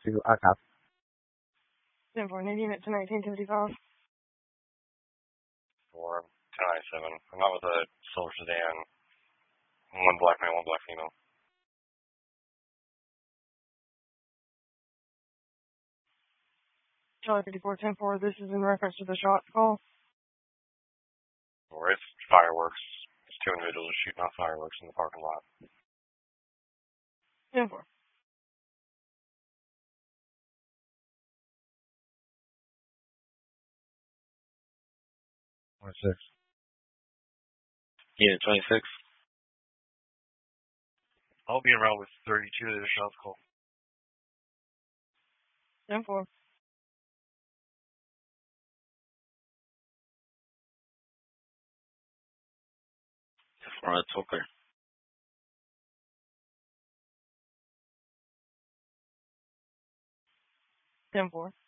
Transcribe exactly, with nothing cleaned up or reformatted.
to ACAP. ten four, need unit to nineteen fifty-five. For ten ninety-seven. I'm out with a silver sedan. One black man, one black female. Charlie fifty-four, ten four, this is in reference to the shot call. Or it's fireworks. It's two individuals shooting off fireworks in the parking lot. ten four. twenty-six. Unit twenty-six. I'll be around with thirty-two to the shots call. ten four. For a talker. ten four.